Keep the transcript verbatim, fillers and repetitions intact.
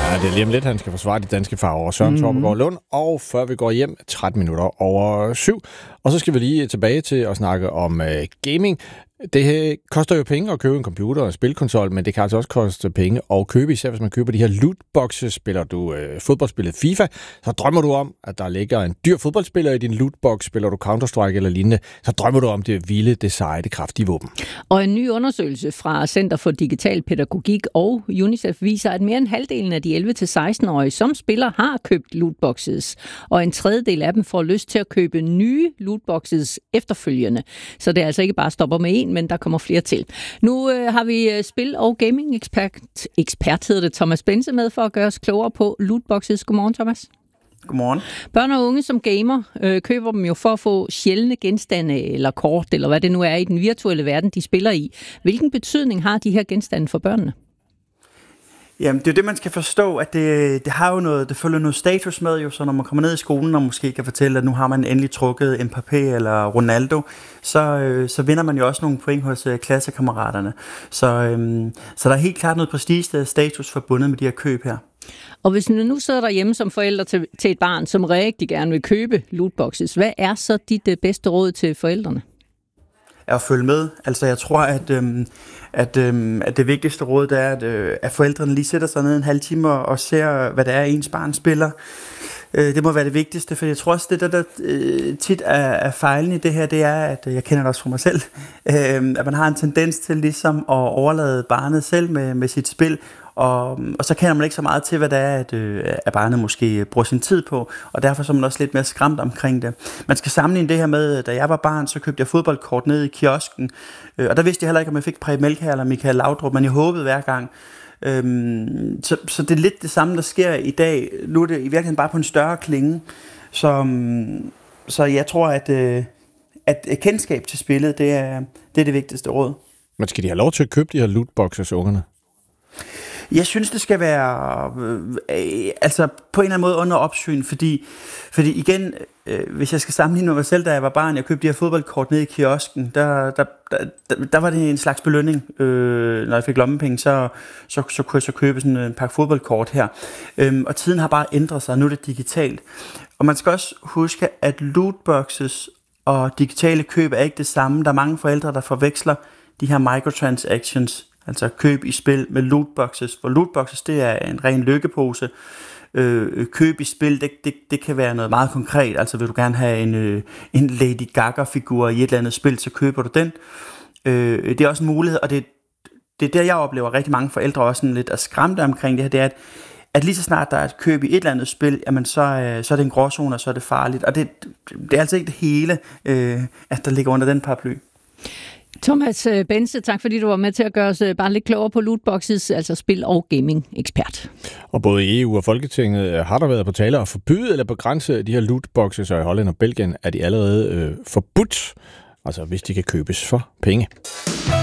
Ja, det er lige om lidt, han skal forsvare de danske farver. Søren mm. Torpegaard Lund, og før vi går hjem, tretten minutter over syv. Og så skal vi lige tilbage til at snakke om øh, gaming. Det koster jo penge at købe en computer og en spilkonsol, men det kan altså også koste penge at købe, især hvis man køber de her lootboxes. Spiller du øh, fodboldspillet FIFA, så drømmer du om, at der ligger en dyr fodboldspiller i din lootbox. Spiller du Counter-Strike eller lignende, så drømmer du om det vilde, det seje, det kraftige våben. Og en ny undersøgelse fra Center for Digital Pædagogik og UNICEF viser, at mere end halvdelen af de elleve til seksten-årige, som spiller, har købt lootboxes. Og en tredjedel af dem får lyst til at købe nye lootboxes efterfølgende. Så det er altså ikke bare stopper med en, men der kommer flere til. Nu øh, har vi øh, spil- og gaming-ekspert, ekspert hedder det, Thomas Bense med for at gøre os klogere på lootboxes. Godmorgen, Thomas. Godmorgen. Børn og unge som gamer øh, køber dem jo for at få sjældne genstande eller kort, eller hvad det nu er i den virtuelle verden, de spiller i. Hvilken betydning har de her genstande for børnene? Jamen, det er jo det, man skal forstå, at det, det har jo noget, det følger noget status med, jo, så når man kommer ned i skolen og måske kan fortælle, at nu har man endelig trukket Mbappé eller Ronaldo, så, øh, så vinder man jo også nogle point hos øh, klassekammeraterne. Så, øh, så der er helt klart noget prestige status forbundet med de her køb her. Og hvis man nu sidder derhjemme som forældre til, til et barn, som rigtig gerne vil købe lootboxes, hvad er så dit øh, bedste råd til forældrene? At følge med. Altså jeg tror, at, øhm, at, øhm, at det vigtigste råd det er, at, øh, at forældrene lige sætter sig ned en halv time og, og ser, hvad det er, ens barn spiller. Øh, det må være det vigtigste, for jeg tror også, det der, der øh, tit er, er fejlen i det her, det er, at jeg kender det også fra mig selv, øh, at man har en tendens til ligesom at overlade barnet selv med, med sit spil, Og, og så kender man ikke så meget til, hvad det er, at, øh, at barnet måske bruger sin tid på, og derfor så er man også lidt mere skræmt omkring det. Man skal sammenligne det her med, da jeg var barn, så købte jeg fodboldkort ned i kiosken, øh, og der vidste jeg heller ikke, om jeg fik Preben Elkjær eller Michael Laudrup, men jeg håbede hver gang. Øhm, så, så det er lidt det samme, der sker i dag. Nu er det i virkeligheden bare på en større klinge. Så, så jeg tror, at, øh, at kendskab til spillet, det er, det er det vigtigste råd. Men skal de have lov til at købe de her lootboxes, ungerne? Jeg synes, det skal være øh, altså på en eller anden måde under opsyn, fordi, fordi igen, øh, hvis jeg skal sammenligne med mig selv, da jeg var barn, jeg købte de her fodboldkort ned i kiosken, der, der, der, der var det en slags belønning. Øh, når jeg fik lommepenge, så, så, så kunne jeg så købe sådan en pakke fodboldkort her. Øh, og tiden har bare ændret sig, nu er det digitalt. Og man skal også huske, at lootboxes og digitale køb er ikke det samme. Der er mange forældre, der forveksler de her microtransactions, altså køb i spil med lootboxes. For lootboxes, det er en ren lykkepose. Øh, køb i spil, det, det, det kan være noget meget konkret. Altså vil du gerne have en, øh, en Lady Gaga-figur i et eller andet spil, så køber du den. Øh, det er også en mulighed, og det, det er der, jeg oplever rigtig mange forældre også sådan lidt er skræmte omkring det her, det er, at, at lige så snart der er et køb i et eller andet spil, jamen så, øh, så er det en gråzone, og så er det farligt. Og det, det er altså ikke det hele, øh, at der ligger under den paraply. Thomas Bense, tak fordi du var med til at gøre os bare lidt klogere på lootboxes, altså spil- og gaming-ekspert. Og både i E U og Folketinget har der været på tale at forbyde eller begrænse de her lootboxes, og i Holland og Belgien er de allerede øh, forbudt, altså hvis de kan købes for penge.